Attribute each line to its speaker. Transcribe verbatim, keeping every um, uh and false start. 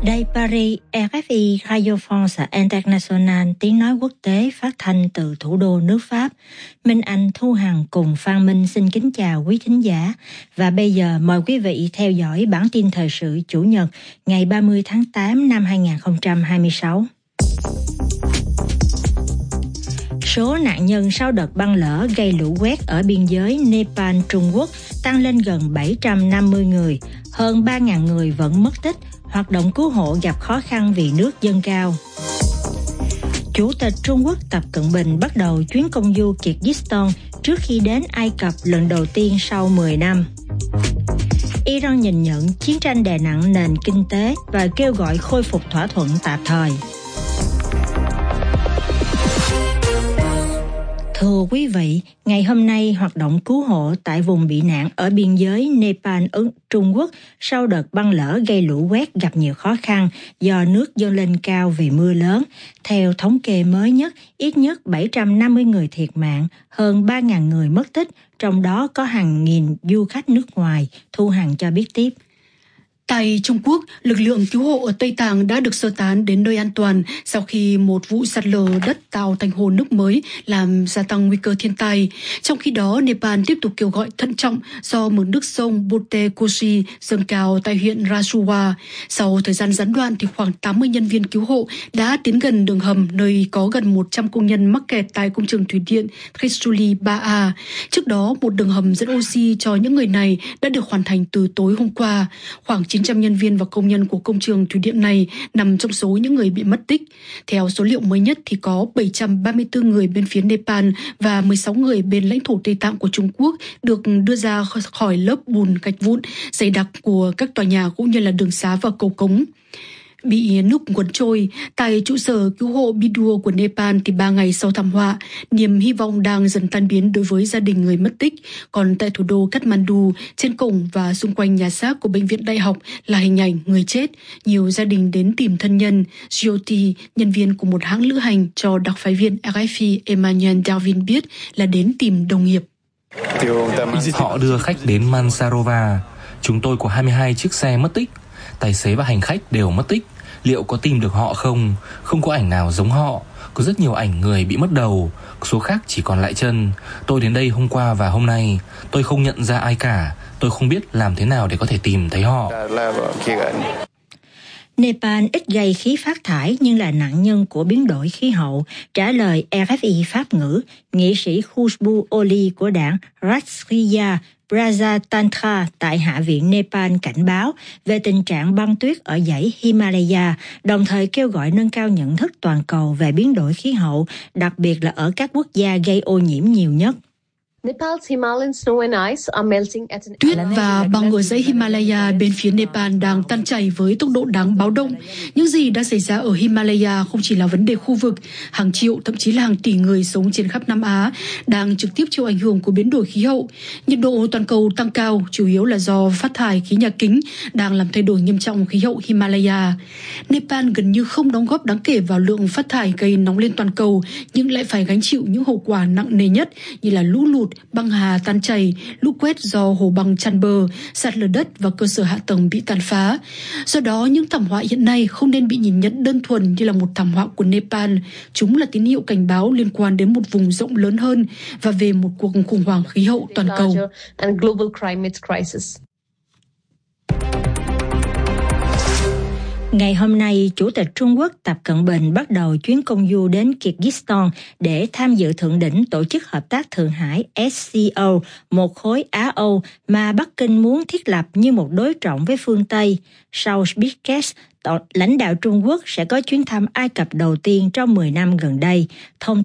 Speaker 1: Đây Paris, rờ ép i Radio France International, tiếng nói quốc tế phát thanh từ thủ đô nước Pháp. Minh Anh, Thu Hằng cùng Phan Minh xin kính chào quý thính giả. Và bây giờ mời quý vị theo dõi bản tin thời sự Chủ nhật ngày ba mươi tháng tám năm hai nghìn không trăm hai mươi sáu. Số nạn nhân sau đợt băng lở gây lũ quét ở biên giới Nepal, Trung Quốc tăng lên gần bảy trăm năm mươi người, hơn ba nghìn người vẫn mất tích, hoạt động cứu hộ gặp khó khăn vì nước dâng cao. Chủ tịch Trung Quốc Tập Cận Bình bắt đầu chuyến công du Kyrgyzstan trước khi đến Ai Cập lần đầu tiên sau mười năm. Iran nhìn nhận chiến tranh đè nặng nền kinh tế và kêu gọi khôi phục thỏa thuận tạm thời. Thưa quý vị, ngày hôm nay hoạt động cứu hộ tại vùng bị nạn ở biên giới Nepal, Trung Quốc sau đợt băng lở gây lũ quét gặp nhiều khó khăn do nước dâng lên cao vì mưa lớn. Theo thống kê mới nhất, ít nhất bảy trăm năm mươi người thiệt mạng, hơn ba nghìn người mất tích, trong đó có hàng nghìn du khách nước ngoài. Thu Hằng cho biết tiếp.
Speaker 2: Tại Trung Quốc, lực lượng cứu hộ ở Tây Tạng đã được sơ tán đến nơi an toàn sau khi một vụ sạt lở đất tạo thành hồ nước mới làm gia tăng nguy cơ thiên tai. Trong khi đó, Nepal tiếp tục kêu gọi thận trọng do mực nước sông Bote Koshi dâng cao tại huyện Rasuwa. Sau thời gian gián đoạn, thì khoảng tám mươi nhân viên cứu hộ đã tiến gần đường hầm nơi có gần một trăm công nhân mắc kẹt tại công trường thủy điện Trishuli ba A. Trước đó, một đường hầm dẫn oxy cho những người này đã được hoàn thành từ tối hôm qua. Khoảng chín trăm nhân viên và công nhân của công trường thủy điện này nằm trong số những người bị mất tích. Theo số liệu mới nhất thì có bảy trăm ba mươi tư người bên phía Nepal và mười sáu người bên lãnh thổ Tây Tạng của Trung Quốc được đưa ra khỏi lớp bùn gạch vụn dày đặc của các tòa nhà cũng như là đường xá và cầu cống. Bị nước cuốn trôi, tại trụ sở cứu hộ Bidur của Nepal thì ba ngày sau thảm họa, niềm hy vọng đang dần tan biến đối với gia đình người mất tích. Còn tại thủ đô Kathmandu, trên cổng và xung quanh nhà xác của bệnh viện đại học là hình ảnh người chết. Nhiều gia đình đến tìm thân nhân. Jyoti, nhân viên của một hãng lữ hành, cho đặc phái viên rờ ép i Emmanuel Darwin biết là đến tìm đồng nghiệp.
Speaker 3: Họ đưa khách đến Mansarova. Chúng tôi có hai mươi hai chiếc xe mất tích. Tài xế và hành khách đều mất tích. Liệu có tìm được họ không? Không có ảnh nào giống họ. Có rất nhiều ảnh người bị mất đầu, số khác chỉ còn lại chân. Tôi đến đây hôm qua và hôm nay. Tôi không nhận ra ai cả. Tôi không biết làm thế nào để có thể tìm thấy họ.
Speaker 1: Nepal ít gây khí phát thải nhưng là nạn nhân của biến đổi khí hậu. Trả lời rờ ép i Pháp ngữ, nghị sĩ Khushbu Oli của đảng Rashtriya Prajatantra tại Hạ viện Nepal cảnh báo về tình trạng băng tuyết ở dãy Himalaya, đồng thời kêu gọi nâng cao nhận thức toàn cầu về biến đổi khí hậu, đặc biệt là ở các quốc gia gây ô nhiễm nhiều nhất.
Speaker 2: Tuyết và băng ở dãy Himalaya bên phía Nepal đang tan chảy với tốc độ đáng báo động. Những gì đã xảy ra ở Himalaya không chỉ là vấn đề khu vực, hàng triệu thậm chí là hàng tỷ người sống trên khắp Nam Á đang trực tiếp chịu ảnh hưởng của biến đổi khí hậu. Nhiệt độ toàn cầu tăng cao chủ yếu là do phát thải khí nhà kính đang làm thay đổi nghiêm trọng khí hậu Himalaya. Nepal gần như không đóng góp đáng kể vào lượng phát thải gây nóng lên toàn cầu, nhưng lại phải gánh chịu những hậu quả nặng nề nhất như là lũ lụt, băng hà tan chảy, lũ quét do hồ băng tràn bờ, sạt lở đất và cơ sở hạ tầng bị tàn phá. Do đó, những thảm họa hiện nay không nên bị nhìn nhận đơn thuần như là một thảm họa của Nepal. Chúng là tín hiệu cảnh báo liên quan đến một vùng rộng lớn hơn và về một cuộc khủng hoảng khí hậu toàn cầu.
Speaker 1: Ngày hôm nay, Chủ tịch Trung Quốc Tập Cận Bình bắt đầu chuyến công du đến Kyrgyzstan để tham dự thượng đỉnh Tổ chức Hợp tác Thượng Hải ét xê o, một khối Á-Âu mà Bắc Kinh muốn thiết lập như một đối trọng với phương Tây. Sau Bishkek, lãnh đạo Trung Quốc sẽ có chuyến thăm Ai Cập đầu tiên trong mười năm gần đây. Thông